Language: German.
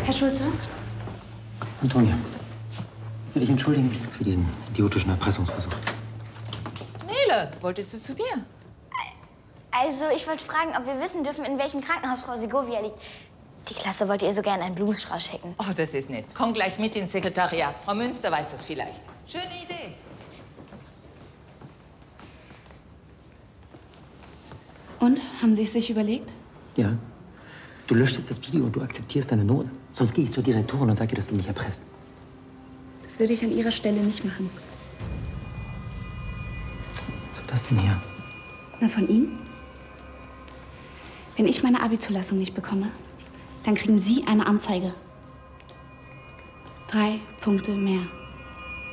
Herr Schulze? Antonia, ich will dich entschuldigen für diesen idiotischen Erpressungsversuch. Nele, wolltest du zu mir? Also, ich wollte fragen, ob wir wissen dürfen, in welchem Krankenhaus Frau Segovia liegt. Die Klasse wollte ihr so gerne einen Blumenstrauß schicken. Oh, das ist nett. Komm gleich mit ins Sekretariat. Frau Münster weiß das vielleicht. Schöne Idee. Und? Haben Sie es sich überlegt? Ja. Du löscht jetzt das Video und du akzeptierst deine Noten. Sonst gehe ich zur Direktorin und sage ihr, dass du mich erpresst. Das würde ich an Ihrer Stelle nicht machen. Was soll das denn her? Na, von Ihnen? Wenn ich meine Abi-Zulassung nicht bekomme, dann kriegen Sie eine Anzeige. 3 Punkte mehr.